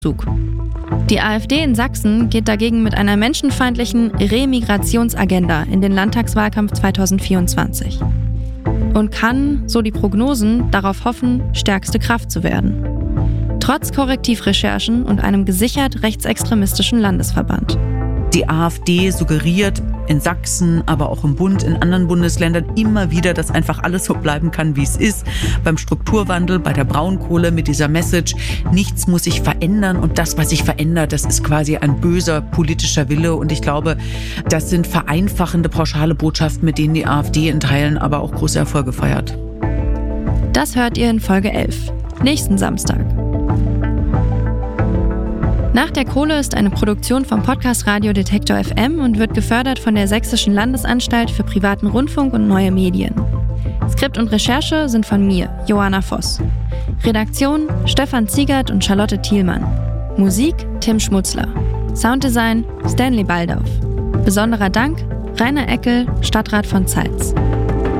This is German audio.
Zug. Die AfD in Sachsen geht dagegen mit einer menschenfeindlichen Remigrationsagenda in den Landtagswahlkampf 2024 und kann, so die Prognosen, darauf hoffen, stärkste Kraft zu werden. Trotz Korrektivrecherchen und einem gesichert rechtsextremistischen Landesverband. Die AfD suggeriert in Sachsen, aber auch im Bund, in anderen Bundesländern immer wieder, dass einfach alles so bleiben kann, wie es ist. Beim Strukturwandel, bei der Braunkohle mit dieser Message, nichts muss sich verändern und das, was sich verändert, das ist quasi ein böser politischer Wille. Und ich glaube, das sind vereinfachende, pauschale Botschaften, mit denen die AfD in Teilen aber auch große Erfolge feiert. Das hört ihr in Folge 11, nächsten Samstag. Nach der Kohle ist eine Produktion vom Podcast Radio Detektor FM und wird gefördert von der Sächsischen Landesanstalt für privaten Rundfunk und neue Medien. Skript und Recherche sind von mir, Johanna Voss. Redaktion Stefan Ziegert und Charlotte Thielmann. Musik Tim Schmutzler. Sounddesign Stanley Baldauf. Besonderer Dank Rainer Eckel, Stadtrat von Zeitz.